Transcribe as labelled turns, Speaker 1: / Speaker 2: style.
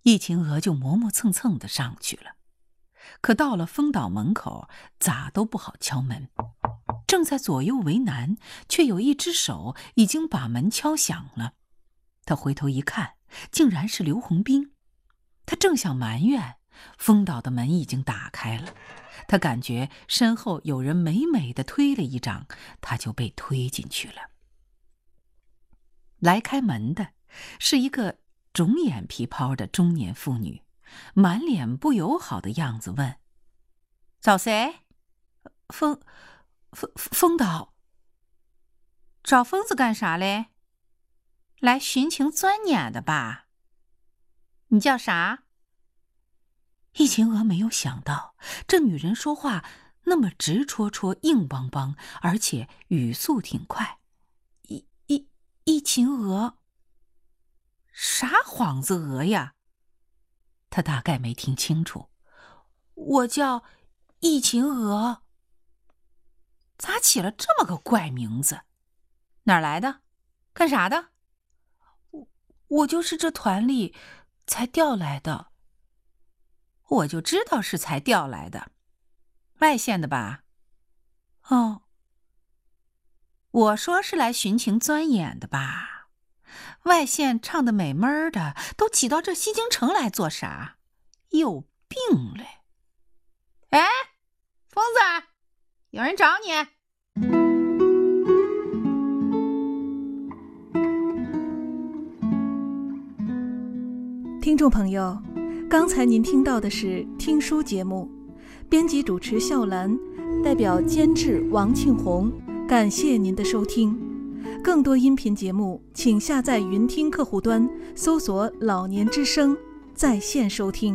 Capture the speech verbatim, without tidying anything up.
Speaker 1: 易秦娥就磨磨蹭蹭地上去了。可到了丰岛门口，咋都不好敲门。正在左右为难，却有一只手已经把门敲响了。他回头一看，竟然是刘洪斌。他正想埋怨，丰岛的门已经打开了。他感觉身后有人美美地推了一掌，他就被推进去了。来开门的是一个肿眼皮泡的中年妇女，满脸不友好的样子问：找谁？丰丰丰岛。找疯子干啥嘞？来寻情钻眼的吧。你叫啥？易秦娥没有想到这女人说话那么直戳戳硬邦邦，而且语速挺快。易易易秦娥。啥幌子鹅呀？他大概没听清楚。我叫易秦娥。咋起了这么个怪名字？哪儿来的？干啥的？我我就是这团里才调来的。我就知道是才调来的。外县的吧？哦。我说是来寻情钻眼的吧？外县唱的美闷的，都挤到这西京城来做啥？有病嘞！哎，疯子，有人找你。
Speaker 2: 听众朋友，刚才您听到的是听书节目，编辑主持笑兰，代表监制王庆红，感谢您的收听。更多音频节目，请下载云听客户端，搜索“老年之声”在线收听。